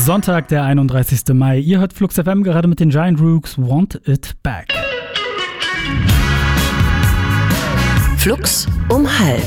Sonntag, der 31. Mai. Ihr hört Flux FM gerade mit den Giant Rooks Want It Back. Flux um 12:30.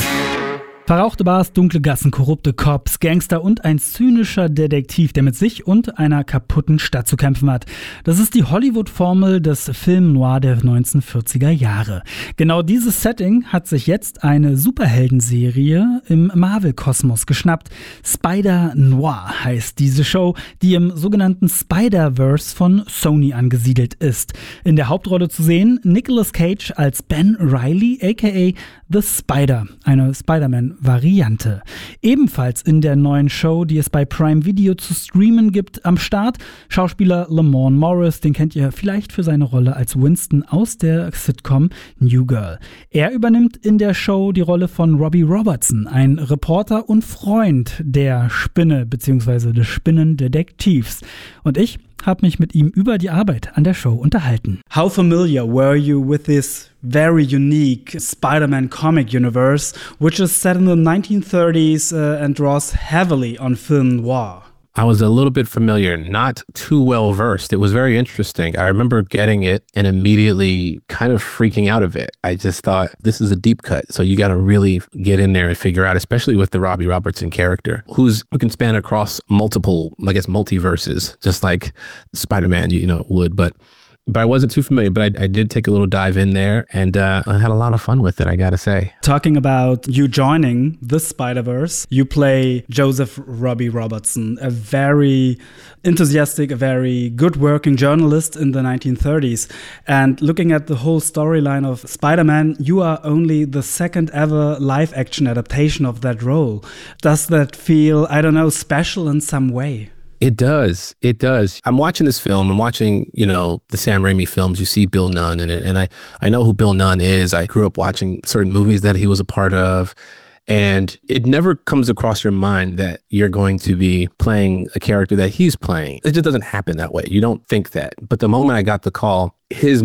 Verrauchte Bars, dunkle Gassen, korrupte Cops, Gangster und ein zynischer Detektiv, der mit sich und einer kaputten Stadt zu kämpfen hat. Das ist die Hollywood-Formel des Film Noir der 1940er Jahre. Genau dieses Setting hat sich jetzt eine Superheldenserie im Marvel-Kosmos geschnappt. Spider Noir heißt diese Show, die im sogenannten Spider-Verse von Sony angesiedelt ist. In der Hauptrolle zu sehen Nicolas Cage als Ben Reilly, aka The Spider, eine Spider-Man-Variante. Ebenfalls in der neuen Show, die es bei Prime Video zu streamen gibt, am Start Schauspieler Lamorne Morris, den kennt ihr vielleicht für seine Rolle als Winston aus der Sitcom New Girl. Er übernimmt in der Show die Rolle von Robbie Robertson, ein Reporter und Freund der Spinne bzw. des Spinnendetektivs. Und ich habe mich mit ihm über die Arbeit an der Show unterhalten. How familiar were you with this very unique Spider-Man comic universe, which is set in the 1930s and draws heavily on film noir? I was a little bit familiar, not too well versed. It was very interesting. I remember getting it and immediately kind of freaking out of it. I just thought, this is a deep cut. So you got to really get in there and figure out, especially with the Robbie Robertson character, who can span across multiple, I guess, multiverses, just like Spider-Man, would. But I wasn't too familiar, but I did take a little dive in there, and I had a lot of fun with it, I gotta say. Talking about you joining the Spider-Verse, you play Joseph Robbie Robertson, a very enthusiastic, a very good-working journalist in the 1930s. And looking at the whole storyline of Spider-Man, you are only the second ever live-action adaptation of that role. Does that feel, special in some way? It does. It does. I'm watching this film. I'm watching, the Sam Raimi films. You see Bill Nunn in it. And I know who Bill Nunn is. I grew up watching certain movies that he was a part of. And it never comes across your mind that you're going to be playing a character that he's playing. It just doesn't happen that way. You don't think that. But the moment I got the call, his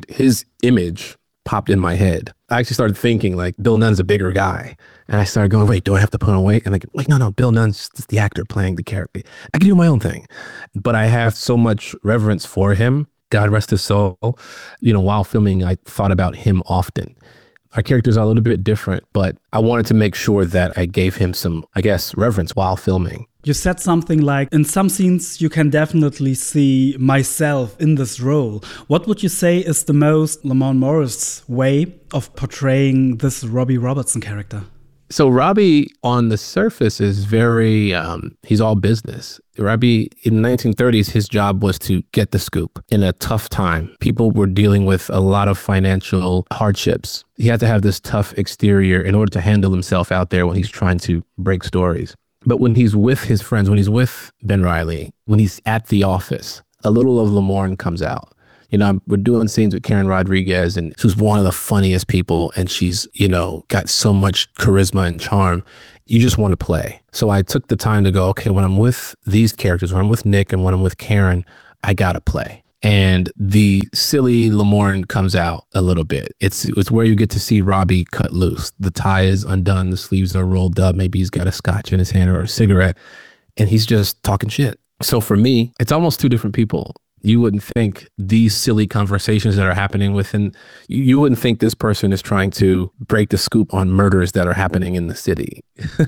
image popped in my head. I actually started thinking like Bill Nunn's a bigger guy. And I started going, wait, do I have to put on weight? And wait, no, Bill Nunn's just the actor playing the character. I can do my own thing. But I have so much reverence for him. God rest his soul. While filming, I thought about him often. Our characters are a little bit different, but I wanted to make sure that I gave him some, reverence while filming. You said something like, in some scenes, you can definitely see myself in this role. What would you say is the most Lamorne Morris way of portraying this Robbie Robertson character? So Robbie on the surface is very, he's all business. Robbie in the 1930s, his job was to get the scoop in a tough time. People were dealing with a lot of financial hardships. He had to have this tough exterior in order to handle himself out there when he's trying to break stories. But when he's with his friends, when he's with Ben Reilly, when he's at the office, a little of Lamorne comes out. We're doing scenes with Karen Rodriguez, and she's one of the funniest people, and she's, got so much charisma and charm. You just want to play. So I took the time to go, okay, when I'm with these characters, when I'm with Nick and when I'm with Karen, I got to play. And the silly Lamorne comes out a little bit. It's where you get to see Robbie cut loose. The tie is undone, the sleeves are rolled up. Maybe he's got a scotch in his hand or a cigarette, and he's just talking shit. So for me, it's almost two different people. You wouldn't think these silly conversations that are happening you wouldn't think this person is trying to break the scoop on murders that are happening in the city.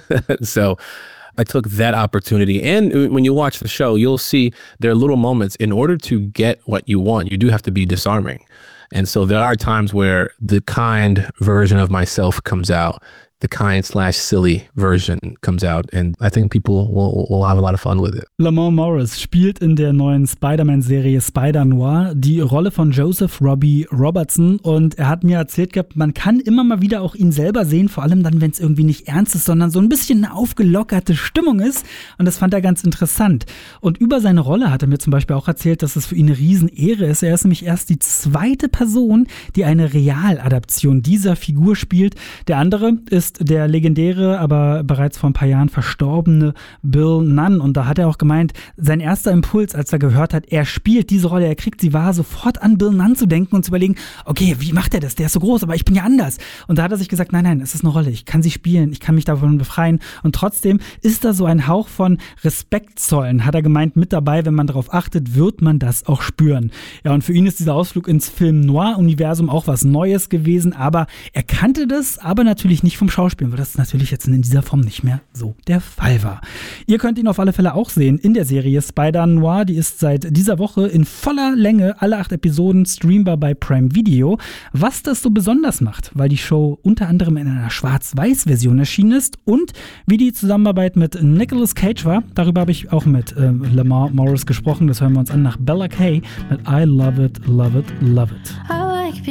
So I took that opportunity. And when you watch the show, you'll see there are little moments. In order to get what you want, you do have to be disarming. And so there are times where the kind version of myself comes out. The kind/silly version comes out, and I think people will have a lot of fun with it. Lamorne Morris spielt in der neuen Spider-Man-Serie Spider Noir die Rolle von Joseph Robbie Robertson, und er hat mir erzählt gehabt, man kann immer mal wieder auch ihn selber sehen, vor allem dann, wenn es irgendwie nicht ernst ist, sondern so ein bisschen eine aufgelockerte Stimmung ist, und das fand er ganz interessant. Und über seine Rolle hat er mir zum Beispiel auch erzählt, dass es für ihn eine Riesenehre ist. Er ist nämlich erst die zweite Person, die eine Realadaption dieser Figur spielt. Der andere ist ist der legendäre, aber bereits vor ein paar Jahren verstorbene Bill Nunn. Und da hat er auch gemeint, sein erster Impuls, als er gehört hat, er spielt diese Rolle, er kriegt sie wahr, sofort an Bill Nunn zu denken und zu überlegen, okay, wie macht er das? Der ist so groß, aber ich bin ja anders. Und da hat er sich gesagt, nein, es ist eine Rolle, ich kann sie spielen, ich kann mich davon befreien. Und trotzdem ist da so ein Hauch von Respekt zollen, hat er gemeint, mit dabei. Wenn man darauf achtet, wird man das auch spüren. Ja, und für ihn ist dieser Ausflug ins Film-Noir-Universum auch was Neues gewesen, aber er kannte das, aber natürlich nicht vom Schauspielen, weil das natürlich jetzt in dieser Form nicht mehr so der Fall war. Ihr könnt ihn auf alle Fälle auch sehen in der Serie Spider-Noir, die ist seit dieser Woche in voller Länge, alle 8 Episoden streambar bei Prime Video. Was das so besonders macht, weil die Show unter anderem in einer Schwarz-Weiß-Version erschienen ist und wie die Zusammenarbeit mit Nicolas Cage war, darüber habe ich auch mit Lamar Morris gesprochen. Das hören wir uns an nach Bella Kay mit I Love It, Love It, Love It.